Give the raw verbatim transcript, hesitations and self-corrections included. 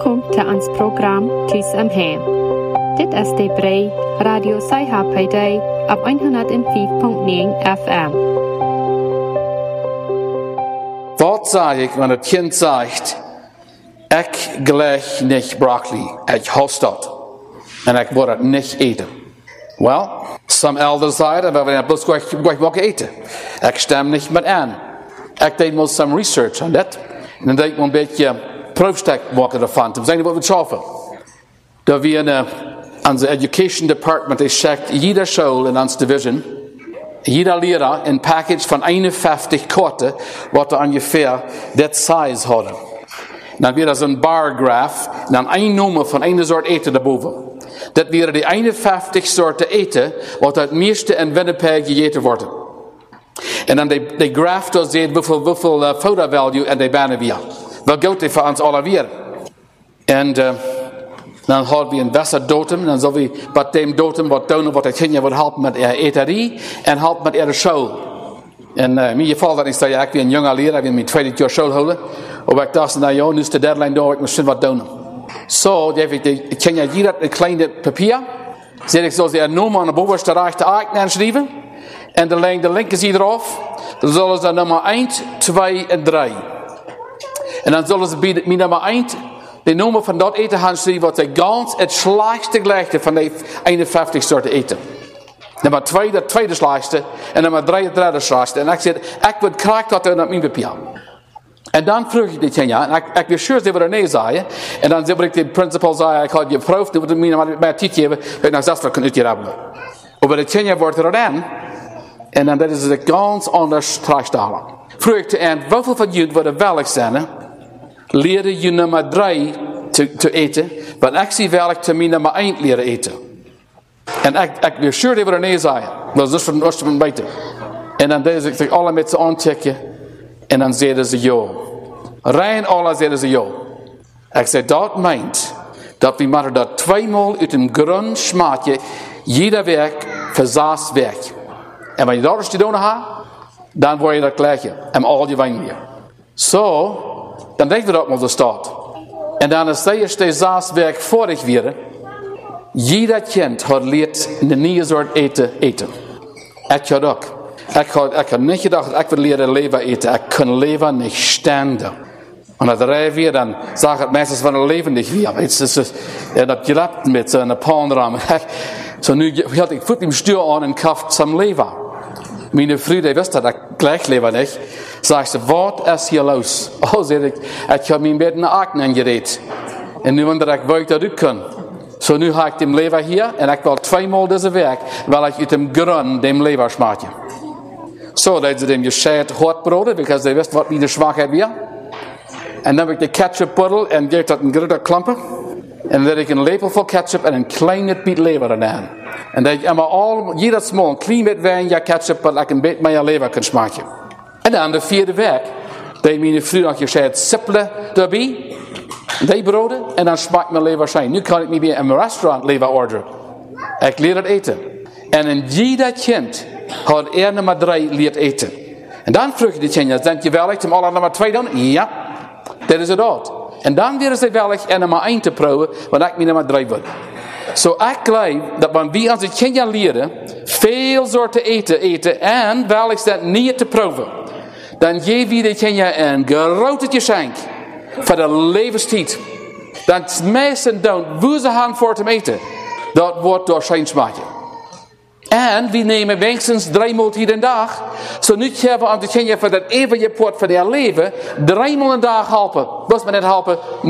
Welkom til ons program Tus om Hem. Dit is de brei Radio Saiha P D op honderd vijf komma negen F M. Wat sage ich, wenn ein Kind sagt, ich gleich nicht Brokkoli, ich hasse das, und ich will das nicht eten? Well, some elders sagen, weil wir bloß gleich, gleich wollen eten. Ich stimme nicht mit an. Ich deed mal some research on dat. En dan deed ik mal een beetje proefstek maken ervan. Toen zijn we wat schaffen. Da wir in onze education department is checkt jeder school in onze division, jeder leraar een package van eenenvijftig korten, wat er ongeveer dat size hadden. Dan weer zo'n bar graph, en dan een nummer van een soort eten daarboven. Dat waren die eenenvijftig soorten eten, wat het meeste in Winnipeg gegeten worden. En dan die, die graph daar ziet hoeveel, hoeveel uh, photo value en die banen weer. Wel geldt die voor ons alle weer. En uh, dan hadden we een besser datum. En dan zullen we wat dem datum wat doen, wat de kinderen wil helpen met uh, eterie en helpen met de school. En uh, in mijn geval dat is dat ik weer een jonge leraar, ik ben mijn tweede jaar school houden. Of ik dacht, nou ja, nu is de deadline door, ik moet wat doen. Zo, so, heb ik de kinderen hier een kleine papier. Zet ik zo ze een nummer aan de bovenste rechte eiken schrijven. En dan leggen de linkerzijde eraf. Dan zullen ze nummer één, twee en drie. En dan zullen ze bij nummer één de nummer van dat eten gaan schrijven wat ze ganz het slechtste gelegde van de eenenvijftig soorten eten. Nummer twee, de tweede slechtste. En nummer drie, de derde slechtste. En ik zei, ik wil krijgen dat uit mijn papier. En dan vroeg ik dit ja, en ik, ik was sure ze willen nee zeggen. En dan zei ik de principal zei, ik had je proef, dat we mij maar tijd geven, dat ik nog zelfs kan uitgeven. Maar de kinderen wordt er dan. En dan dat is het ganz anders terugstellen. Vroeg ik te eind, hoeveel van jullie worden welk zijn, leren je nummer drie te, te eten, want ik zie welk te mijn nummer één leren eten. En ik, ik ben sure dat we er nee zeggen. Dat is dus van ons van buiten. En dan deed ik zich alle met ze aantikken. En dan zeiden ze ja. Rein alle zeiden ze ja. Ik zei, dat meint, dat we maar dat tweemaal uit een grond smaakje, jeder werk verzaast werk. En wanneer je dat te doen hebt, dan word je dat gleiche. En al je wijn weer. Zo, dan denken we dat maar zo staat. En dan is het eerste zaaswerk voor ik weer. Jeder kind had leert een nieuwe soort eten eten. Ik had ook. Ik had, ik had niet gedacht dat ik wil leren leven eten. Ik kon leven niet standen. En dat rijden weer, dan zag het meestal van het leven niet weer. Het is, het is, dat gelapt met zo'n paanraam. Zo nu had ik voet im stuur aan en kaft some lever. Mijn vrienden wisten dat ik gleich lever niet. Zeg ze, wat is hier los? Oh, zei ik, ik heb mijn bed naar Aken aangereed. En nu wonder ik waar ik dat uit kan. Zo nu ga ik dem lever hier en ik wil tweemaal deze werk, wil ik uit dem grond dem lever smaken. Zo, dat ze dem gescheid hotbroden, because ze wisten wat mijn zwakheid weer. En dan heb ik de ketchupbottel en geef dat een grote klampen. En dan heb ik een lepel vol ketchup en een kleine piet lever eraan. En dat ik immer al, jeder smal, een klein beetje wijn, ja ketchup, dat ik een beetje meer lever kan smaken. En dan de vierde werk, dat ik mijn vriend nog gescheid sippelen daarbij. Die broden, en dan smaakt mijn lever zijn. Nu kan ik niet meer in mijn restaurant lever orderen. Ik leer het eten. En in ieder kind had er nummer drie leert eten. En dan vroeg je die kinderen, denk je wel echt om alle nummer twee doen? Ja, dat is het ook. En dan weer ze wel echt nummer één te proeven, want ik mijn nummer drie wil. Zo so, ik geloof dat wanneer we onze kinderen leren, veel soorten eten eten, en wel eens dat niet te proeven, dan geef je die kinderen een grote geschenk voor de levenstijd. Dan meesten doen, hoe ze gaan voor te eten, dat wordt door zijn smaakje. En we nemen wenigstens drie maaltijden een dag. Zo nu hebben we aan de kinderen voor dat even je poort van haar leven, drie maal een dag helpen. Dat is maar net helpen.